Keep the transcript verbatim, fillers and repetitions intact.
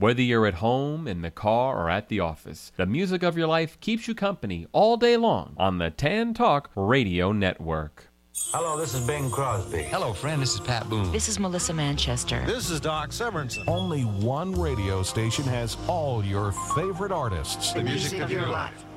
Whether you're at home, in the car, or at the office, the music of your life keeps you company all day long on the Tan Talk Radio Network. Hello, this is Bing Crosby. Hello, friend. This is Pat Boone. This is Melissa Manchester. This is Doc Severinsen. Only one radio station has all your favorite artists. The music of your life.